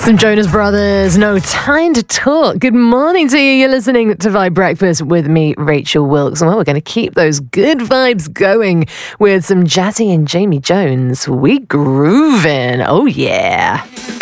Some Jonas Brothers, No Time to Talk. Good morning to you. You're listening to Vibe Breakfast with me, Rachel Wilkes. Well, we're going to keep those good vibes going with some Jazzy and Jamie Jones. We groovin'. Oh, yeah.